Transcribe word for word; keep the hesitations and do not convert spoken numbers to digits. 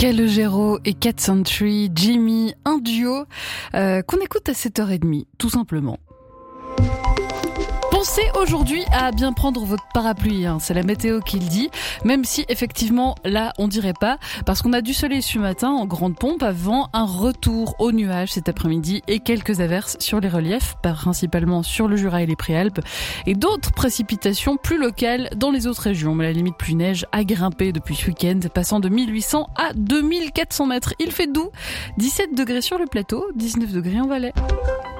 Calogero et Cat Century, Jimmy, un duo euh, qu'on écoute à sept heures trente, tout simplement. Pensez aujourd'hui à bien prendre votre parapluie, hein. C'est la météo qui le dit, même si effectivement là on dirait pas, parce qu'on a du soleil ce matin en grande pompe avant un retour aux nuages cet après-midi et quelques averses sur les reliefs, principalement sur le Jura et les Préalpes, et d'autres précipitations plus locales dans les autres régions. Mais la limite pluie neige a grimpé depuis ce week-end, passant de mille huit cents à deux mille quatre cents mètres. Il fait doux, dix-sept degrés sur le plateau, dix-neuf degrés en Valais.